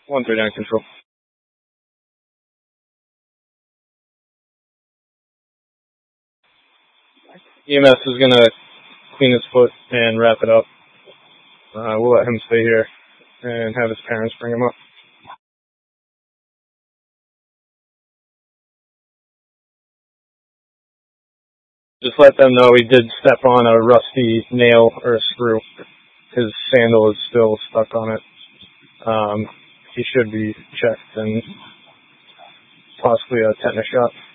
139 control. EMS is going to clean his foot and wrap it up. We'll let him stay here and have his parents bring him up. Just let them know he did step on a rusty nail or a screw. His sandal is still stuck on it. He should be checked and possibly a tetanus shot.